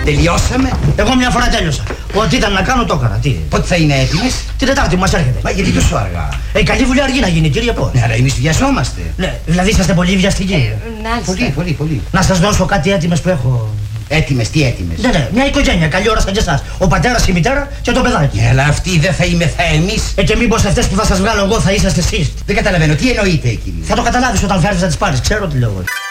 Τελειώσαμε. Εγώ μια φορά τέλειωσα. Ό,τι ήταν να κάνω το έκανα. Τι. Πότε θα είναι έτοιμες? Την Τετάρτη μας έρχεται. Μα γιατί τόσο αργά? Καλή δουλειά αργεί να γίνει, κύριε πώς. Ναι, αλλά εμείς βιαζόμαστε. Ναι, δηλαδή είσαστε πολύ βιαστικοί. Πολύ. Να σας δώσω κάτι έτοιμες που έχω. Έτοιμες, τι έτοιμες? Ναι, μια οικογένεια, καλή ώρα σαν και εσάς. Ο πατέρας, η μητέρα και το παιδάκι. Αλλά αυτοί δεν θα είμαστε εμείς. Και μήπως αυτές που θα σας βγάλω εγώ θα είσαστε εσείς. Δεν καταλαβαίνω, τι εννοείτε, κύριε? Θα το καταλάβεις όταν φέρεις να τις πάρεις, ξέρω τι λέω.